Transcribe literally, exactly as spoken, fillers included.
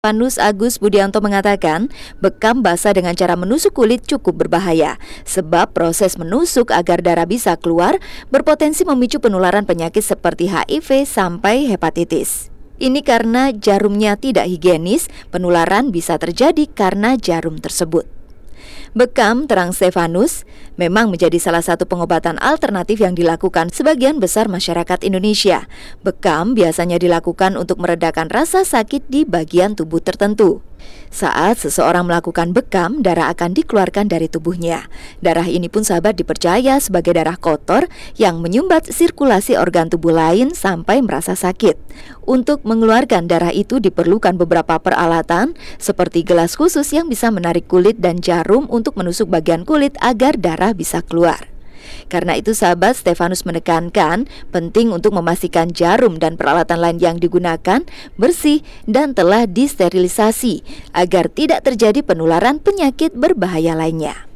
Panus Agus Budianto mengatakan, bekam basah dengan cara menusuk kulit cukup berbahaya, sebab proses menusuk agar darah bisa keluar berpotensi memicu penularan penyakit seperti H I V sampai hepatitis. Ini karena jarumnya tidak higienis, penularan bisa terjadi karena jarum tersebut. Bekam, terang Stefanus, memang menjadi salah satu pengobatan alternatif yang dilakukan sebagian besar masyarakat Indonesia. Bekam biasanya dilakukan untuk meredakan rasa sakit di bagian tubuh tertentu. Saat seseorang melakukan bekam, darah akan dikeluarkan dari tubuhnya. Darah ini pun sahabat dipercaya sebagai darah kotor yang menyumbat sirkulasi organ tubuh lain sampai merasa sakit. Untuk mengeluarkan darah itu diperlukan beberapa peralatan seperti gelas khusus yang bisa menarik kulit dan jarum untuk menusuk bagian kulit agar darah bisa keluar. Karena itu sahabat, Stefanus menekankan penting untuk memastikan jarum dan peralatan lain yang digunakan bersih dan telah disterilisasi agar tidak terjadi penularan penyakit berbahaya lainnya.